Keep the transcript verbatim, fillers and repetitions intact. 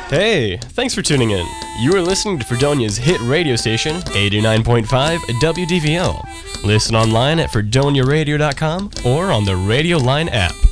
Hey, thanks for tuning in. You are listening to Fredonia's hit radio station, eighty-nine point five W D V O. Listen online at fredonia radio dot com or on the Radio Line app.